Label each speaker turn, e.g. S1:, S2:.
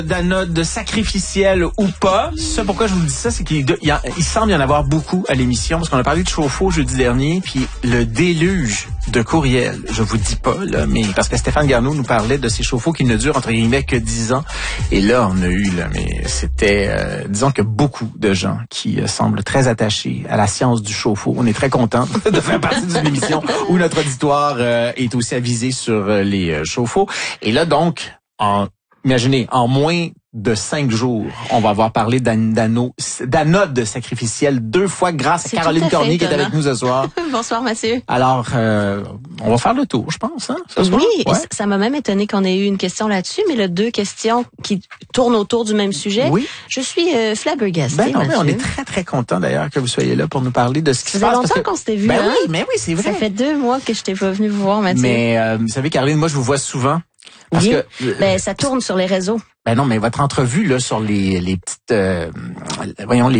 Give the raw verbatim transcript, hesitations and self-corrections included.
S1: D'anode sacrificielle ou pas. Ça, pourquoi je vous dis ça, c'est qu'il y a, il semble y en avoir beaucoup à l'émission, parce qu'on a parlé de chauffe-eau jeudi dernier, puis le déluge de courriels, je vous dis pas, là, mais parce que Stéphane Garneau nous parlait de ces chauffe-eau qui ne durent entre guillemets que dix ans. Et là, on a eu, là, mais c'était, euh, disons que beaucoup de gens qui euh, semblent très attachés à la science du chauffe-eau. On est très contents de faire partie d'une émission où notre auditoire euh, est aussi avisé sur euh, les euh, chauffe-eau. Et là, donc, en Imaginez, en moins de cinq jours, on va avoir parlé d'anode sacrificielle deux fois grâce à Caroline Cornier qui est avec nous ce soir.
S2: Bonsoir, Mathieu.
S1: Alors, euh, on va faire le tour, je pense. Hein, ce soir?
S2: Oui,
S1: ouais.
S2: ça m'a même étonné qu'on ait eu une question là-dessus, mais là, deux questions qui tournent autour du même sujet. Oui. Je suis euh, flabbergastée,
S1: ben non,
S2: Mathieu.
S1: Mais on est très, très content d'ailleurs que vous soyez là pour nous parler de ce qui se passe.
S2: Ça fait longtemps qu'on s'était vu,
S1: ben
S2: hein?
S1: oui, mais oui, c'est vrai.
S2: Ça fait deux mois que je t'ai pas venu vous voir, Mathieu.
S1: Mais euh, vous savez, Caroline, moi, je vous vois souvent. Parce
S2: oui,
S1: que, euh,
S2: ben ça tourne sur les réseaux.
S1: Ben non, mais votre entrevue là sur les les petites, euh, voyons les